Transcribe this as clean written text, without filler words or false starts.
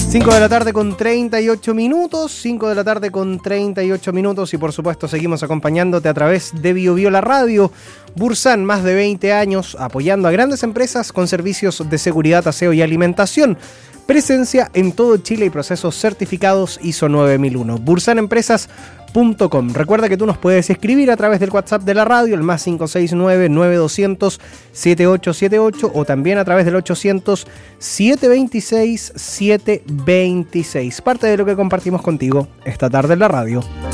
5 de la tarde con 38 minutos, 5 de la tarde con 38 minutos y por supuesto seguimos acompañándote a través de BioBio la radio. Bursan, más de 20 años apoyando a grandes empresas con servicios de seguridad, aseo y alimentación. Presencia en todo Chile y procesos certificados ISO 9001. bursanempresas.com. Recuerda que tú nos puedes escribir a través del WhatsApp de la radio, el más 569-9200-7878 o también a través del 800-726-726. Parte de lo que compartimos contigo esta tarde en la radio.